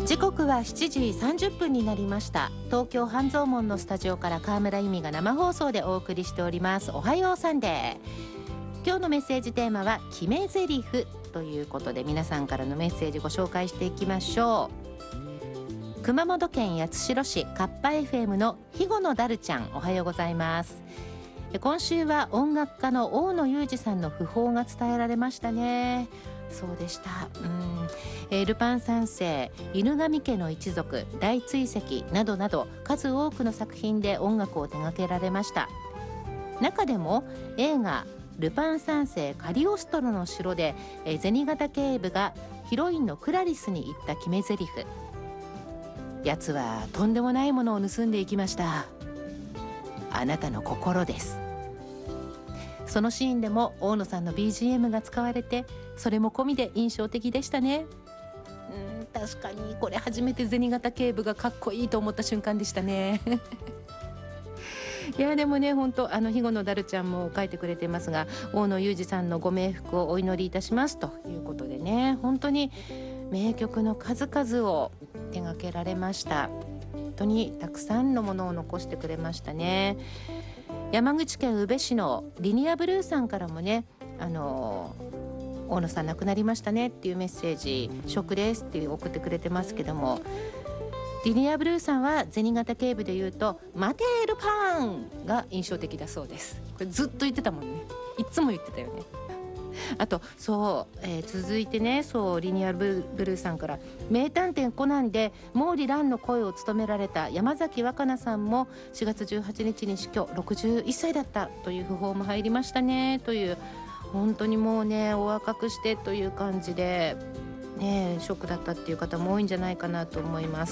時刻は7時30分になりました。東京半蔵門のスタジオから川村由美が生放送でお送りしております。おはようサンデー。今日のメッセージテーマは決め台詞ということで、皆さんからのメッセージご紹介していきましょう。熊本県八代市カッパ FM の肥後のだるちゃん、おはようございます。今週は音楽家の大野雄二さんの訃報が伝えられましたね。そうでした。ルパン三世、犬神家の一族、大追跡などなど数多くの作品で音楽を手掛けられました。中でも映画ルパン三世カリオストロの城で銭形警部がヒロインのクラリスに言った決め台詞、やつはとんでもないものを盗んでいきました。あなたの心です。そのシーンでも大野さんの BGM が使われて、それも込みで印象的でしたね。確かにこれ初めて銭形警部がかっこいいと思った瞬間でしたねいやでもね、本当肥後のだるちゃんも書いてくれてますが、大野雄二さんのご冥福をお祈りいたしますということでね、本当に名曲の数々を手掛けられました。本当にたくさんのものを残してくれましたね。山口県宇部市のリニアブルーさんからもね、大野さん亡くなりましたねっていうメッセージ、ショックですって送ってくれてますけども、リニアブルーさんは銭形警部で言うと待てルパンが印象的だそうです。これずっと言ってたもんね。いつも言ってたよね。あとそう、続いてね、そうリニアブルーさんから名探偵コナンで毛利蘭の声を務められた山崎若菜さんも4月18日に死去、61歳だったという訃報も入りましたね。という、本当にもうねお若くしてという感じでね、ショックだったっていう方も多いんじゃないかなと思います。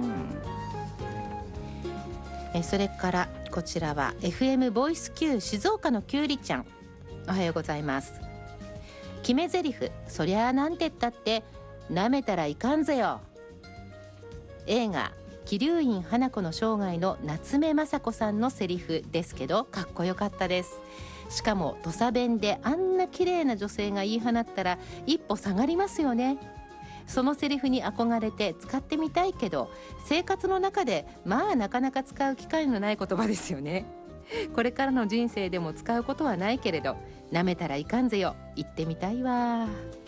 それからこちらは FM ボイス Q 静岡のきゅうりちゃん、おはようございます。決め台詞、そりゃあなんて言ったってなめたらいかんぜよ。映画桐生院花子の生涯の夏目雅子さんのセリフですけど、かっこよかったです。しかも土佐弁であんな綺麗な女性が言い放ったら一歩下がりますよね。そのセリフに憧れて使ってみたいけど、生活の中でまあなかなか使う機会のない言葉ですよね。これからの人生でも使うことはないけれど、なめたらいかんぜよ、言ってみたいわ。